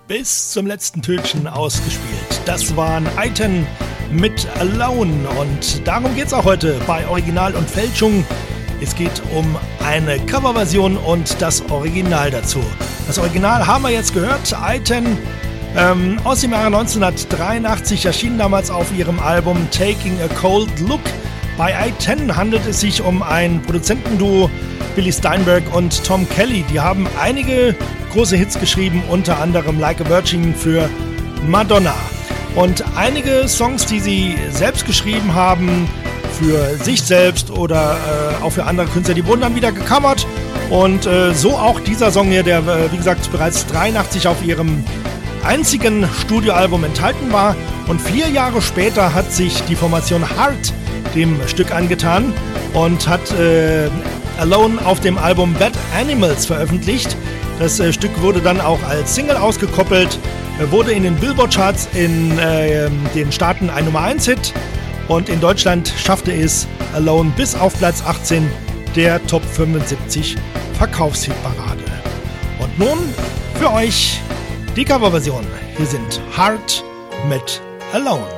bis zum letzten Tönchen ausgespielt. Das waren Eiten mit Alone und darum geht's auch heute bei Original und Fälschung. Es geht um eine Coverversion und das Original dazu. Das Original haben wir jetzt gehört, Eiten aus dem Jahre 1983, erschienen damals auf ihrem Album Taking a Cold Look. Bei I-10 handelt es sich um ein Produzentenduo, Billy Steinberg und Tom Kelly. Die haben einige große Hits geschrieben, unter anderem Like a Virgin für Madonna. Und einige Songs, die sie selbst geschrieben haben, für sich selbst oder auch für andere Künstler, die wurden dann wieder gecovert. Und so auch dieser Song hier, der wie gesagt bereits 83 auf ihrem einzigen Studioalbum enthalten war. Und 4 Jahre später hat sich die Formation Heart dem Stück angetan und hat Alone auf dem Album Bad Animals veröffentlicht. Das Stück wurde dann auch als Single ausgekoppelt, wurde in den Billboard-Charts in den Staaten ein Nummer 1-Hit und in Deutschland schaffte es Alone bis auf Platz 18 der Top 75 Verkaufshitparade. Und nun für euch die Coverversion. Hier sind Heart mit Alone.